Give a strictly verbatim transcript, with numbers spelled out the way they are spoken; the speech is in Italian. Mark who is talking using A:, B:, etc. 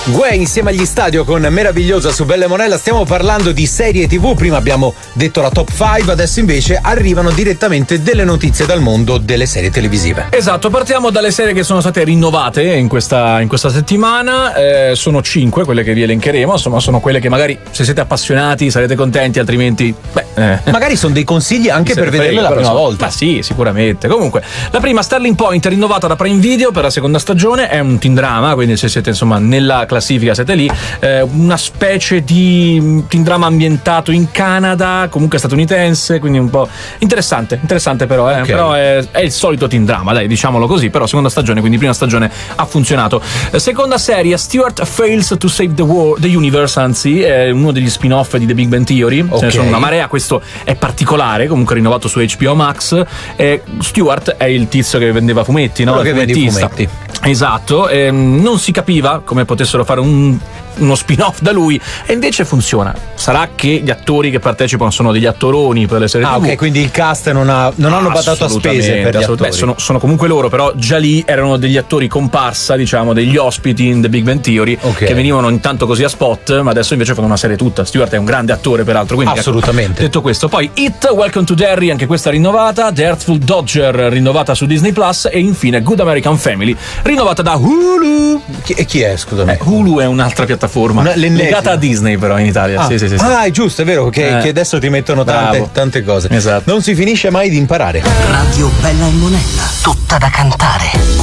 A: Gue insieme agli Stadio con Meravigliosa su Belle Monella. Stiamo parlando di serie tivù. Prima abbiamo detto la top cinque, adesso invece arrivano direttamente delle notizie dal mondo delle serie televisive.
B: Esatto, partiamo dalle serie che sono state rinnovate in questa, in questa settimana. Eh, sono cinque quelle che vi elencheremo. Insomma, sono quelle che magari, se siete appassionati, sarete contenti, altrimenti beh, eh.
A: magari sono dei consigli anche per vederle la prima
B: so,
A: volta.
B: Ma sì, sicuramente. Comunque, la prima, Starling Point, rinnovata da Prime Video per la seconda stagione. È un teen drama, quindi se siete insomma nella classifica siete lì. Eh, una specie di teen drama ambientato in Canada, comunque statunitense, quindi un po' interessante, interessante però, eh. Okay. Però è, è il solito teen drama, dai, diciamolo così. Però seconda stagione, quindi prima stagione ha funzionato. Eh, seconda serie, Stewart Fails to Save the, War, the Universe, anzi è uno degli spin-off di The Big Bang Theory. Okay. Ce ne sono una marea, questo è particolare, comunque rinnovato su H B O Max. Eh, Stewart è il tizio che vendeva fumetti, no?
A: Quello che vende i fumetti.
B: Esatto, ehm, non si capiva come potessero fare un uno spin-off da lui, e invece funziona. Sarà che gli attori che partecipano sono degli attoroni per le serie
A: ah,
B: tivù.
A: ok, quindi il cast non, ha, non hanno badato a spese per gli attori.
B: Beh, sono, sono comunque loro, però già lì erano degli attori comparsa, diciamo, degli ospiti in The Big Bang Theory, okay, che venivano intanto così a spot, ma adesso invece fanno una serie tutta. Stewart è un grande attore, peraltro, quindi
A: assolutamente.
B: Ecco, detto questo, poi It, Welcome to Derry, anche questa rinnovata, The Artful Dodger rinnovata su Disney Plus, e infine Good American Family rinnovata da Hulu.
A: Chi, e chi è, scusami?
B: Eh, Hulu è un'altra piattaforma. Una, legata a Disney però in Italia.
A: Ah,
B: sì, sì, sì, sì.
A: Ah, è giusto, è vero che, eh. che adesso ti mettono tante, tante cose.
B: Esatto.
A: Non si finisce mai di imparare.
C: Radio Bella e Monella, tutta da cantare.